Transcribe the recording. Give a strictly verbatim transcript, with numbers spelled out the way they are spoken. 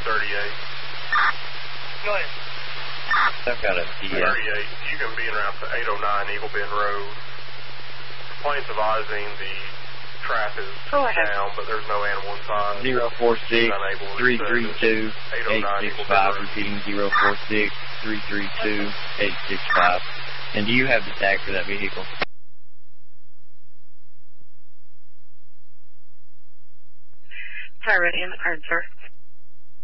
thirty-eight. Go ahead. I've got a T S. thirty-eight, you can be en route to eight oh nine Eagle Bend Road. Complaints advising the trap is down, but there's no animal inside. zero four six, three three two, eight six five, repeating zero four six, three three two, eight six five. And do you have the tag for that vehicle? Pirate in the card, sir.